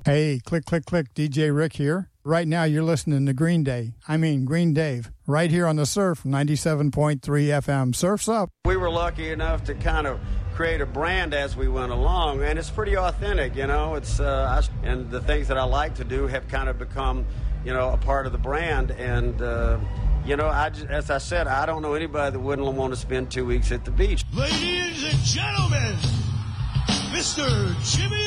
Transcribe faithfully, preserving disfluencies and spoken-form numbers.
Hey, click, click, click, D J Rick here. Right now you're listening to Green Day, I mean Green Dave, right here on the Surf, ninety-seven point three F M. Surf's up. We were lucky enough to kind of create a brand as we went along, and it's pretty authentic, you know. It's uh, I, and the things that I like to do have kind of become, you know, a part of the brand. And, uh, you know, I just, as I said, I don't know anybody that wouldn't want to spend two weeks at the beach. Ladies and gentlemen, Mister Jimmy